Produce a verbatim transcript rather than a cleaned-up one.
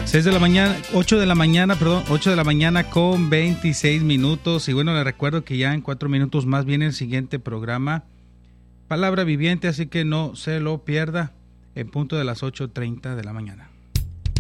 seis de la mañana, ocho de la mañana, perdón, ocho de la mañana con veintiséis minutos. Y bueno, les recuerdo que ya en cuatro minutos más viene el siguiente programa, Palabra Viviente, así que no se lo pierda en punto de las ocho treinta de la mañana.